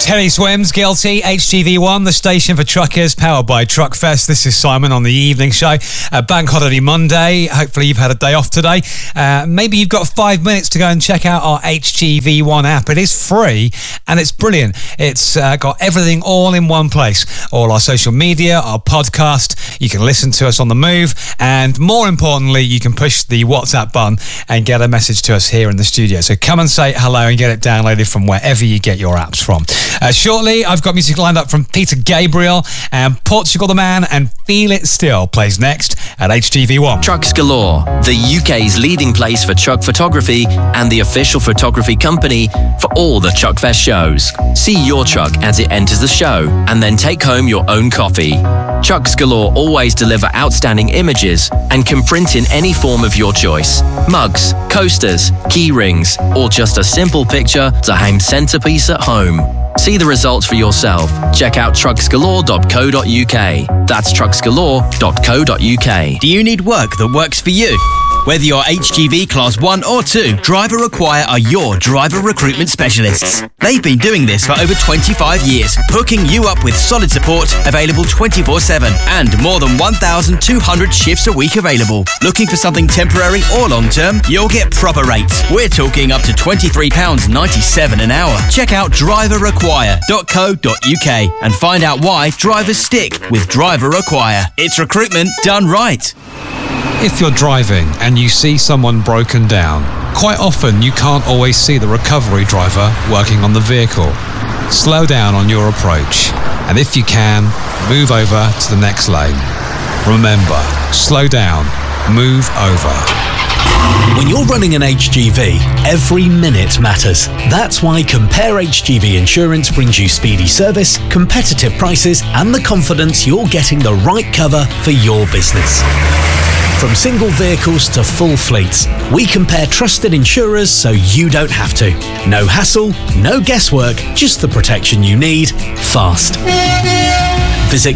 Terry Swims, Guilty, HGV1, the station for truckers, powered by Truckfest. This is Simon on the evening show. Bank Holiday Monday. Hopefully you've had a day off today. Maybe you've got 5 minutes to go and check out our HGV1 app. It is free and it's brilliant. It's got everything all in one place. All our social media, our podcast. You can listen to us on the move. And more importantly, you can push the WhatsApp button and get a message to us here in the studio. So come and say hello and get it downloaded from wherever you get your apps from. Shortly, I've got music lined up from Peter Gabriel, and Portugal the Man and Feel It Still plays next at HGV1. Trucks Galore, the UK's leading place for truck photography and the official photography company for all the Truckfest shows. See your truck as it enters the show and then take home your own copy. Trucks Galore always deliver outstanding images and can print in any form of your choice. Mugs, coasters, key rings, or just a simple picture to hang centerpiece at home. See the results for yourself. Check out trucksgalore.co.uk. That's trucksgalore.co.uk. Do you need work that works for you? Whether you're HGV Class 1 or 2, Driver Require are your driver recruitment specialists. They've been doing this for over 25 years, hooking you up with solid support, available 24/7, and more than 1,200 shifts a week available. Looking for something temporary or long-term? You'll get proper rates. We're talking up to £23.97 an hour. Check out driverrequire.co.uk and find out why drivers stick with Driver Require. It's recruitment done right. If you're driving and you see someone broken down, quite often you can't always see the recovery driver working on the vehicle. Slow down on your approach, and if you can, move over to the next lane. Remember, slow down, move over. When you're running an HGV, every minute matters. That's why Compare HGV Insurance brings you speedy service, competitive prices, and the confidence you're getting the right cover for your business. From single vehicles to full fleets, we compare trusted insurers so you don't have to. No hassle, no guesswork, just the protection you need, fast. Visit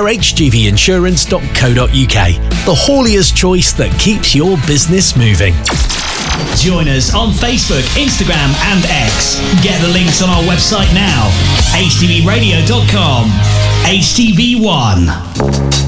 comparehgvinsurance.co.uk, the haulier's choice that keeps your business moving. Join us on Facebook, Instagram and X. Get the links on our website now, htvradio.com. HTV1.